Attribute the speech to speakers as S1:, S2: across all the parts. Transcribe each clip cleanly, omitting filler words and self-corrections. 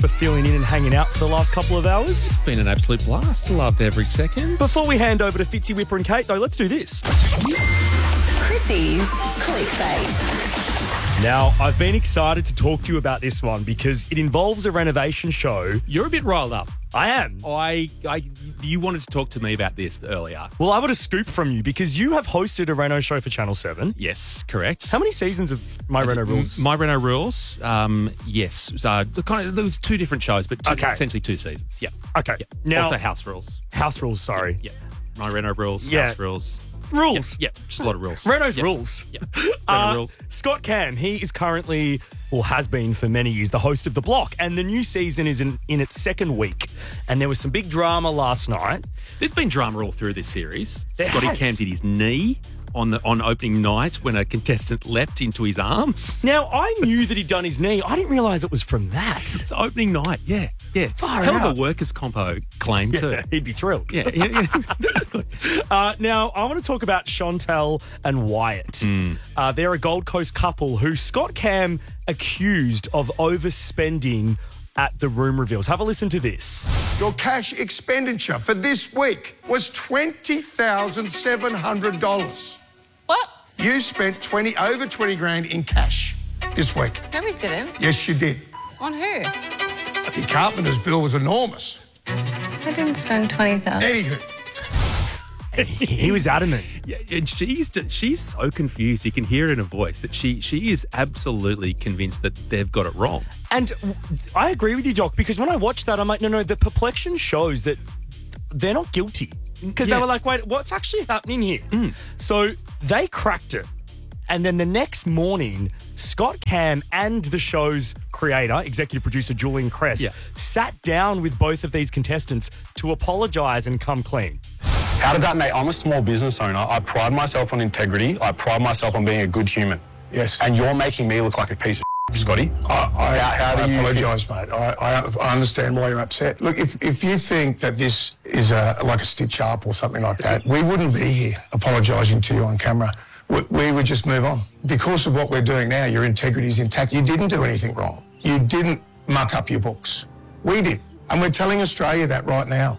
S1: for filling in and hanging out for the last couple of hours.
S2: It's been an absolute blast. Loved every second.
S1: Before we hand over to Fitzy, Whipper and Kate, though, let's do this.
S3: Chrissy's Clickbait.
S1: Now, I've been excited to talk to you about this one because it involves a renovation show.
S2: You're a bit riled up.
S1: I am.
S2: You wanted to talk to me about this earlier.
S1: Well, I got a scoop from you because you have hosted a reno show for Channel 7.
S2: Yes, correct.
S1: How many seasons of My Reno Rules?
S2: My Reno Rules, yes. There was two different shows, but essentially 2 seasons. Yeah.
S1: Okay.
S2: Yeah.
S1: Now,
S2: also House Rules.
S1: House Rules, sorry.
S2: Yeah. My Reno Rules,
S1: Yeah.
S2: House Rules.
S1: Rules.
S2: Yeah, just a lot of rules.
S1: Reno's rules.
S2: Yeah. Reno Rules.
S1: Scott Cam, he is currently, or has been for many years, the host of The Block. And the new season is in its second week. And there was some big drama last night.
S2: There's been drama all through this series.
S1: There
S2: Scotty
S1: has.
S2: Cam did his knee on opening night when a contestant leapt into his arms.
S1: Now, I knew that he'd done his knee. I didn't realise it was from that.
S2: It's opening night, yeah.
S1: Far
S2: Hell
S1: out.
S2: of a workers' compo claim too.
S1: Yeah, he'd be thrilled.
S2: Yeah. Exactly.
S1: Now, I want to talk about Chantel and Wyatt. They're a Gold Coast couple who Scott Cam accused of overspending at the room reveals. Have a listen to this.
S4: Your cash expenditure for this week was $20,700.
S5: What?
S4: You spent over 20 grand in cash this week.
S5: No, we didn't.
S4: Yes, you did.
S5: On who?
S4: The carpenter's bill was enormous.
S5: I didn't spend 20,000.
S4: Anywho,
S1: He was adamant.
S2: Yeah, and she's so confused. You can hear it in her voice that she is absolutely convinced that they've got it wrong.
S1: And I agree with you, Doc, because when I watched that, I'm like, no, the perplexion shows that they're not guilty. Because they were like, wait, what's actually happening here? So they cracked it. And then the next morning, Scott Cam and the show's creator, executive producer Julian Kress, sat down with both of these contestants to apologise and come clean.
S6: How does that make? I'm a small business owner. I pride myself on integrity. I pride myself on being a good human.
S4: yes.
S6: And you're making me look like a piece of Scotty.
S4: I
S6: do you
S4: apologise, mate. I understand why you're upset. Look, if you think that this is like a stitch up or something like that, we wouldn't be here apologising to you on camera. We would just move on. Because of what we're doing now, your integrity is intact. You didn't do anything wrong. You didn't muck up your books. We did. And we're telling Australia that right now.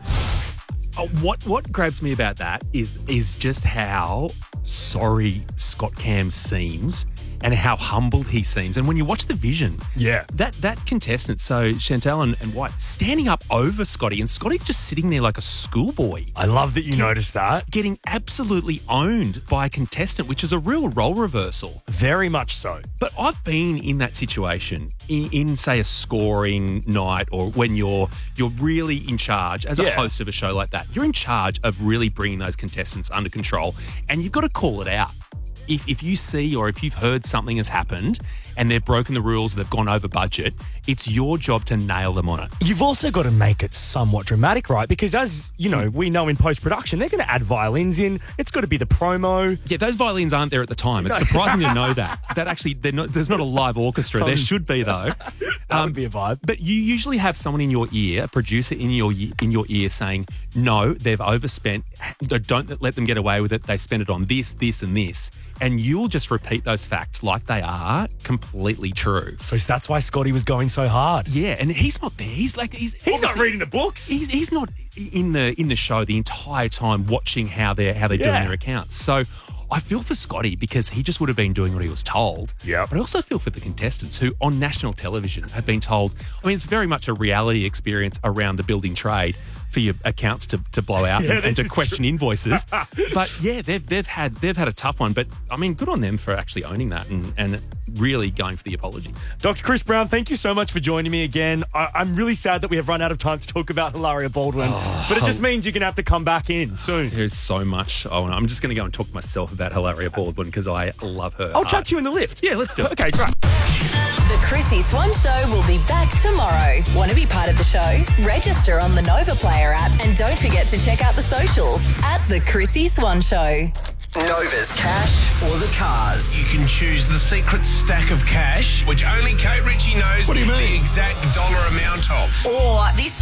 S2: What grabs me about that is just how sorry Scott Cam seems and how humbled he seems. And when you watch the vision, that contestant, so Chantel and White, standing up over Scotty, and Scotty's just sitting there like a schoolboy.
S1: I love that you noticed that.
S2: Getting absolutely owned by a contestant, which is a real role reversal.
S1: Very much so.
S2: But I've been in that situation in say, a scoring night, or when you're really in charge as a host of a show like that. You're in charge of really bringing those contestants under control, and you've got to call it out. If you see or if you've heard something has happened and they've broken the rules, they've gone over budget, it's your job to nail them on it.
S1: You've also got to make it somewhat dramatic, right? Because as, you know, we know in post-production, they're going to add violins in. It's got to be the promo.
S2: Yeah, those violins aren't there at the time. It's surprising to know that. That actually, there's not a live orchestra. There should be, though.
S1: That would be a vibe.
S2: But you usually have someone in your ear, a producer in your ear saying, no, they've overspent. Don't let them get away with it. They spent it on this, this and this. And you'll just repeat those facts like they are completely true.
S1: So that's why Scotty was going so hard.
S2: Yeah, and he's not there. He's
S1: not reading the books.
S2: He's not in the show the entire time watching how they're doing their accounts. So I feel for Scotty because he just would have been doing what he was told.
S1: Yeah.
S2: But I also feel for the contestants who on national television have been told, I mean, it's very much a reality experience around the building trade for your accounts to blow out and to question invoices. But yeah, they've had a tough one. But I mean, good on them for actually owning that and really going for the apology.
S1: Dr. Chris Brown, thank you so much for joining me again. I'm really sad that we have run out of time to talk about Hilaria Baldwin, but it just means you're going to have to come back in soon.
S2: There's so much. I'm just going to go and talk to myself about Hilaria Baldwin because I love her.
S1: I'll chat to you in the lift.
S2: Yeah, let's do it.
S1: Okay, great.
S3: The Chrissy Swan Show will be back tomorrow. Want to be part of the show? Register on the Nova Player app and don't forget to check out the socials at The Chrissy Swan Show.
S7: Nova's cash or the cars.
S8: You can choose the secret stack of cash, which only Kate Ritchie knows
S4: What do you mean?
S8: the exact dollar amount of.
S3: Or this time it's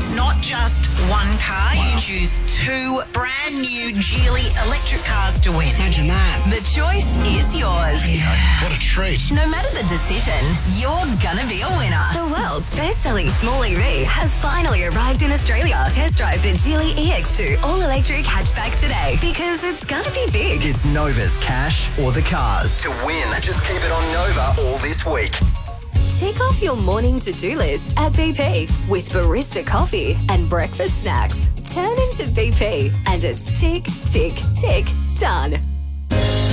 S9: It's not just one car. You choose 2 brand new Geely electric cars to win.
S7: Imagine that.
S3: The choice is yours.
S8: What a treat.
S3: No matter the decision, you're gonna be a winner. The world's best-selling small EV has finally arrived in Australia. Test drive the Geely EX2 all-electric hatchback today because it's gonna be big.
S7: It's Nova's Cash or the Cars. To win, just keep it on Nova all this week.
S3: Tick off your morning to-do list at BP with barista coffee and breakfast snacks. Turn into BP and it's tick, tick, tick, done.